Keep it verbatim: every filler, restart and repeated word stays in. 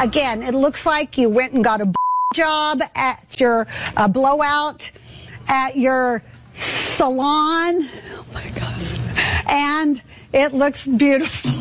again, it looks like you went and got a job at your uh, blowout at your salon. Oh my God. And it looks beautiful.